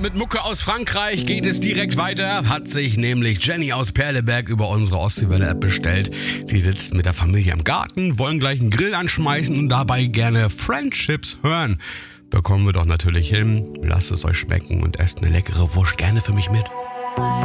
mit Mucke aus Frankreich geht es direkt weiter. Hat sich nämlich Jenny aus Perleberg über unsere Ostseewelle-App bestellt. Sie sitzt mit der Familie im Garten, wollen gleich einen Grill anschmeißen und dabei gerne Friendships hören. Bekommen wir doch natürlich hin. Lasst es euch schmecken und esst eine leckere Wurst gerne für mich mit.